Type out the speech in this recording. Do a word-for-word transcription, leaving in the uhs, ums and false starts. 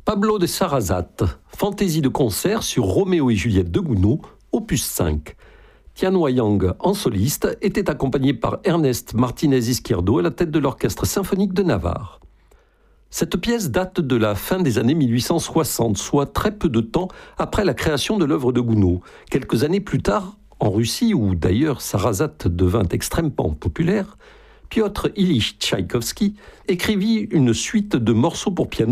Pablo de Sarasate, fantaisie de concert sur Roméo et Juliette de Gounod, opus cinq. Tian Wayang, en soliste, était accompagné par Ernest Martinez-Izquierdo à la tête de l'Orchestre symphonique de Navarre. Cette pièce date de la fin des années mille huit cent soixante, soit très peu de temps après la création de l'œuvre de Gounod. Quelques années plus tard, en Russie, où d'ailleurs Sarasate devint extrêmement populaire, Piotr Ilyich Tchaïkovski écrivit une suite de morceaux pour piano